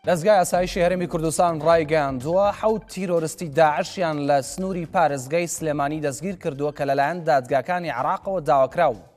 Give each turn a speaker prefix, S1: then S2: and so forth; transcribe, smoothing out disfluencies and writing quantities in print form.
S1: دەستگای ئاسایشی هەرێمی کوردستان ڕایگەیاندووە 7 تیرۆریستی داعشیان لە سنووری پارێزگای سلێمانی دەستگیر کردووە کە لەلایەن دادگاکانی عێراقەوە داواکراون.